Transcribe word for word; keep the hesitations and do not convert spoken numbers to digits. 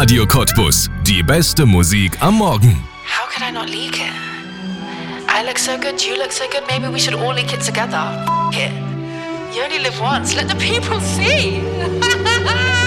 Radio Cottbus. Die beste Musik am Morgen. How could I not leak it? I look so good, you look so good, maybe we should all leak it together. F it. You only live once, let the people see.